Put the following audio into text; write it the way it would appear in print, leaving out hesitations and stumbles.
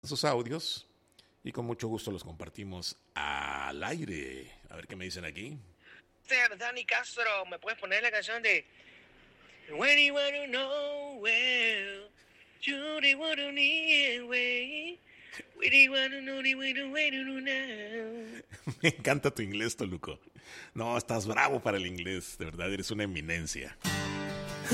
sus audios y con mucho gusto los compartimos al aire. A ver qué me dicen aquí. Dani Castro, ¿me puedes poner la canción de When you wanna know well, you wanna need way, when you wanna know the way to know. Me encanta tu inglés, Toluco. No, estás bravo para el inglés, de verdad, eres una eminencia.